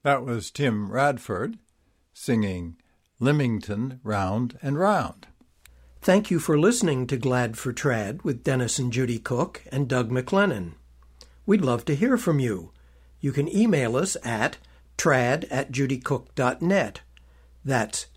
That was Tim Radford singing Lymington Round and Round. Thank you for listening to Glad for Trad with Dennis and Judy Cook and Doug McLennan. We'd love to hear from you. You can email us at trad@judycook.net. That's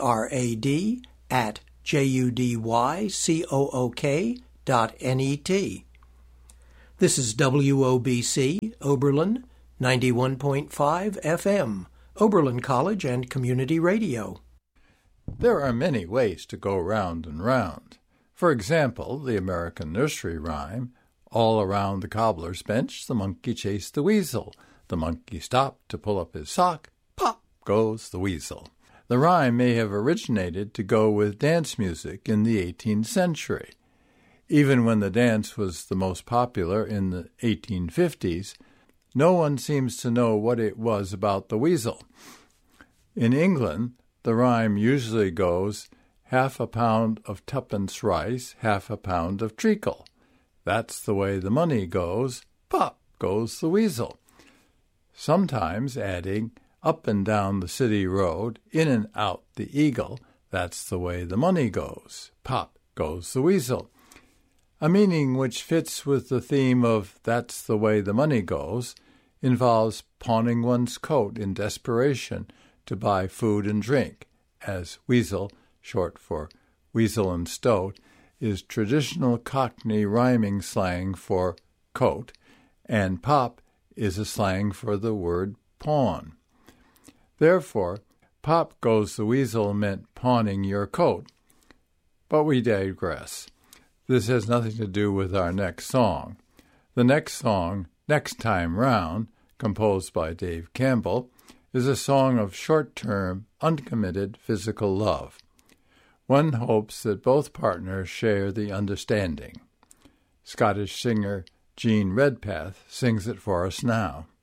trad@judycook.net. This is WOBC, Oberlin, 91.5 FM, Oberlin College and Community Radio. There are many ways to go round and round. For example, the American nursery rhyme, all around the cobbler's bench, the monkey chased the weasel. The monkey stopped to pull up his sock. Pop goes the weasel. The rhyme may have originated to go with dance music in the 18th century. Even when the dance was the most popular in the 1850s, no one seems to know what it was about the weasel. In England, the rhyme usually goes, half a pound of tuppence rice, half a pound of treacle. That's the way the money goes. Pop goes the weasel. Sometimes adding, up and down the city road, in and out the eagle. That's the way the money goes. Pop goes the weasel. A meaning which fits with the theme of That's the Way the Money Goes involves pawning one's coat in desperation to buy food and drink, as weasel, short for weasel and stoat, is traditional Cockney rhyming slang for coat, and pop is a slang for the word pawn. Therefore, pop goes the weasel meant pawning your coat. But we digress. This has nothing to do with our next song. The next song, Next Time Round, composed by Dave Campbell, is a song of short-term, uncommitted physical love. One hopes that both partners share the understanding. Scottish singer Jean Redpath sings it for us now.